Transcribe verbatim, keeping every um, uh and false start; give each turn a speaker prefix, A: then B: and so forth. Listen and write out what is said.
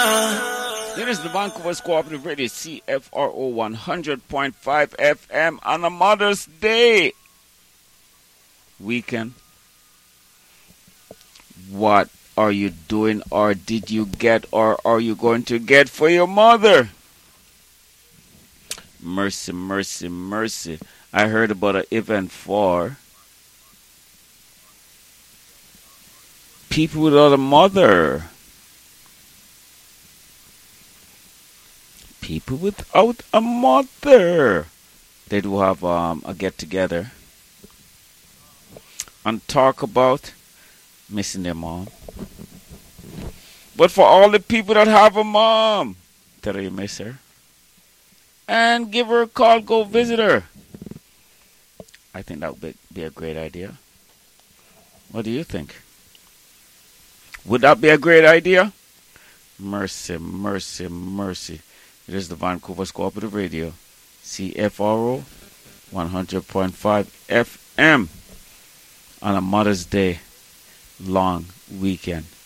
A: It is the Vancouver's Cooperative Radio, C F R O one hundred point five F M on a Mother's Day weekend. What are you doing, or did you get, or are you going to get for your mother? Mercy, mercy, mercy. I heard about an event for people without a mother. People without a mother. They do have um, a get-together and talk about missing their mom. But for all the people that have a mom, tell her you miss her. And give her a call, go visit her. I think that would be a great idea. What do you think? Would that be a great idea? Mercy, mercy, mercy. It is the Vancouver's Cooperative Radio, C F R O one hundred point five F M on a Mother's Day long weekend.